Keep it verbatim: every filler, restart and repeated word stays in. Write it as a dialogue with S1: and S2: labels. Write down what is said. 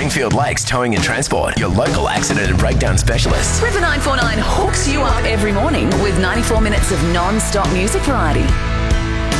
S1: Springfield Lakes Towing and Transport, your local accident and breakdown specialists.
S2: River nine four nine hooks you up every morning with ninety-four minutes of non-stop music variety.